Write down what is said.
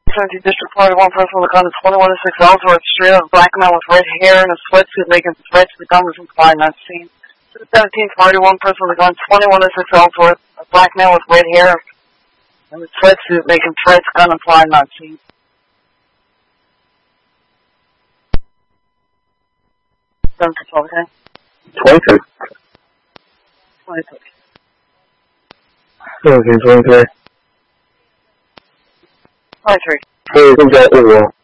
17th District, Florida, one person with a gun at 21 and 6 Ellsworth Street. A black man with red hair and a sweatsuit making threats. The gun was implied, not seen. 17th, Florida, one person with a gun, 21 and 6 Ellsworth. A black man with red hair and a sweatsuit making threats. Gun implied, not seen. Okay. 22. 22. 17, 23. 23. 所以更加误哦。